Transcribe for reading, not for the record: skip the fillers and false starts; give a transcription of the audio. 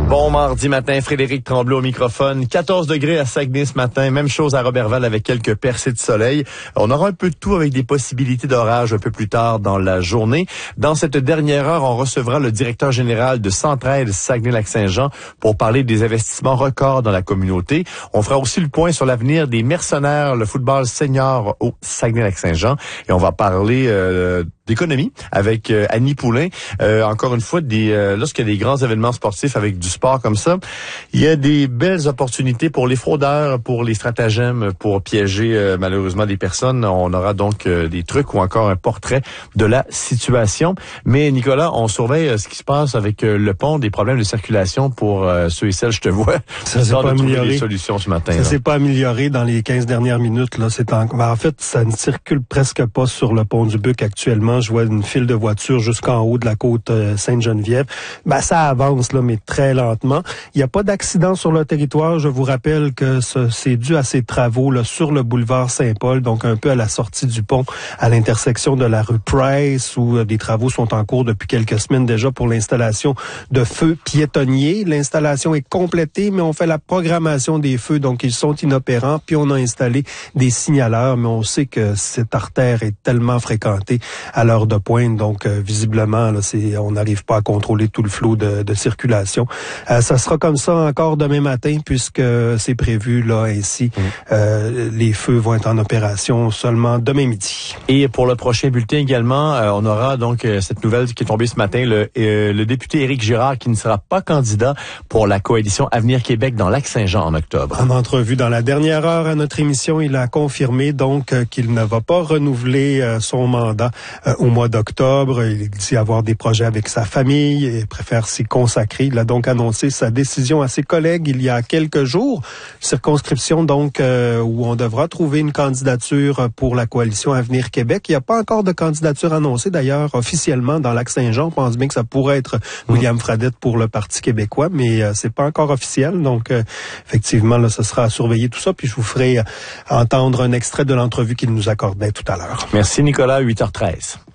Bon mardi matin, Frédéric Tremblay au microphone. 14 degrés à Saguenay ce matin, même chose à Roberval avec quelques percées de soleil. On aura un peu de tout avec des possibilités d'orage un peu plus tard dans la journée. Dans cette dernière heure, on recevra le directeur général de Centraide Saguenay-Lac-Saint-Jean pour parler des investissements records dans la communauté. On fera aussi le point sur l'avenir des mercenaires, le football senior au Saguenay-Lac-Saint-Jean. Et on va parler d'économie avec Annie Poulain. Encore une fois, lorsqu'il y a des grands événements sportifs avec du sport comme ça, il y a des belles opportunités pour les fraudeurs, pour les stratagèmes, pour piéger malheureusement des personnes. On aura donc des trucs ou encore un portrait de la situation. Mais Nicolas, on surveille ce qui se passe avec le pont, des problèmes de circulation pour ceux et celles, je te vois. Ça s'est pas amélioré. Des solutions ce matin. Ça s'est pas amélioré dans les 15 dernières minutes. Là, en fait, ça ne circule presque pas sur le pont du Buc actuellement. Je vois une file de voitures jusqu'en haut de la côte Sainte-Geneviève. Ça avance là, mais très lentement. Il n'y a pas d'accident sur le territoire. Je vous rappelle que c'est dû à ces travaux là sur le boulevard Saint-Paul, donc un peu à la sortie du pont, à l'intersection de la rue Price, où des travaux sont en cours depuis quelques semaines déjà pour l'installation de feux piétonniers. L'installation est complétée, mais on fait la programmation des feux, donc ils sont inopérants. Puis on a installé des signaleurs, mais on sait que cette artère est tellement fréquentée à l'heure de pointe, donc visiblement, là, on n'arrive pas à contrôler tout le flot de circulation. Ça sera comme ça encore demain matin, puisque c'est prévu là ainsi. Les feux vont être en opération seulement demain midi. Et pour le prochain bulletin également, on aura donc cette nouvelle qui est tombée ce matin, le député Éric Girard qui ne sera pas candidat pour la coalition Avenir Québec dans Lac-Saint-Jean en octobre. En entrevue dans la dernière heure à notre émission, il a confirmé donc qu'il ne va pas renouveler son mandat au mois d'octobre. Il dit avoir des projets avec sa famille et préfère s'y consacrer. Il a donc annoncé sa décision à ses collègues il y a quelques jours. Circonscription donc où on devra trouver une candidature pour la coalition Avenir Québec. Il n'y a pas encore de candidature annoncée d'ailleurs officiellement dans Lac-Saint-Jean. On pense bien que ça pourrait être William Fradette pour le Parti québécois, mais c'est pas encore officiel. Donc effectivement, là, ce sera à surveiller tout ça. Puis je vous ferai entendre un extrait de l'entrevue qu'il nous accordait tout à l'heure. Merci Nicolas, 8h13.